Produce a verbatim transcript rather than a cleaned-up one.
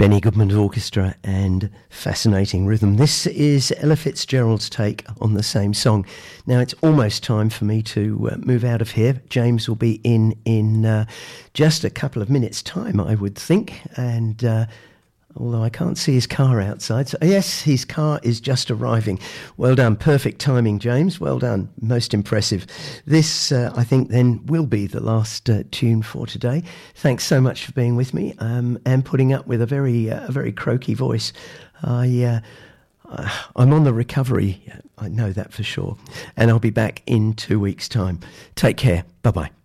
Benny Goodman's orchestra and fascinating rhythm. This is Ella Fitzgerald's take on the same song. Now it's almost time for me to uh, move out of here. James will be in in uh, just a couple of minutes' time, I would think, and uh, although I can't see his car outside. So yes, his car is just arriving. Well done. Perfect timing, James. Well done. Most impressive. This, uh, I think, then will be the last uh, tune for today. Thanks so much for being with me um, and putting up with a very, uh, a very croaky voice. I, uh, I'm on the recovery. I know that for sure. And I'll be back in two weeks' time. Take care. Bye-bye.